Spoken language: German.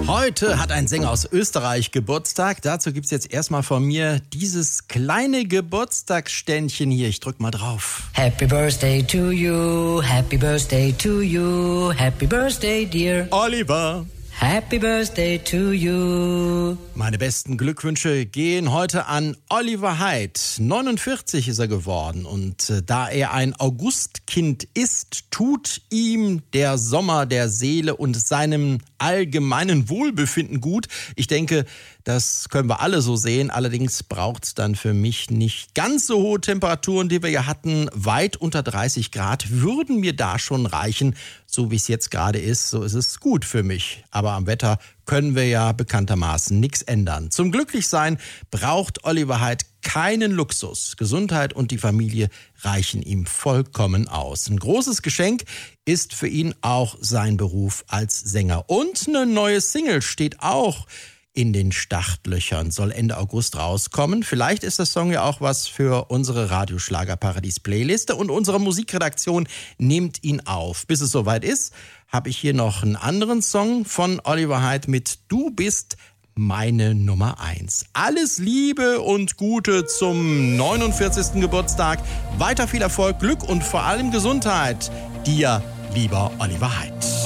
Heute hat ein Sänger aus Österreich Geburtstag. Dazu gibt's jetzt erstmal von mir dieses kleine Geburtstagsständchen hier. Ich drück mal drauf. Happy Birthday to you, Happy Birthday to you, Happy Birthday dear Oliver. Happy Birthday to you. Meine besten Glückwünsche gehen heute an Oliver Heydt. 49 ist er geworden und da er ein Augustkind ist, tut ihm der Sommer der Seele und seinem allgemeinen Wohlbefinden gut. Ich denke, das können wir alle so sehen. Allerdings braucht es dann für mich nicht ganz so hohe Temperaturen, die wir ja hatten. Weit unter 30 Grad würden mir da schon reichen. So wie es jetzt gerade ist, so ist es gut für mich. Aber am Wetter können wir ja bekanntermaßen nichts ändern. Zum Glücklichsein braucht Oliver Heydt keinen Luxus. Gesundheit und die Familie reichen ihm vollkommen aus. Ein großes Geschenk ist für ihn auch sein Beruf als Sänger. Und eine neue Single steht auch in den Startlöchern, soll Ende August rauskommen. Vielleicht ist das Song ja auch was für unsere Radioschlager-Paradies-Playliste und unsere Musikredaktion nimmt ihn auf. Bis es soweit ist, habe ich hier noch einen anderen Song von Oliver Heydt mit Du bist meine Nummer 1. Alles Liebe und Gute zum 49. Geburtstag. Weiter viel Erfolg, Glück und vor allem Gesundheit. Dir, lieber Oliver Heydt.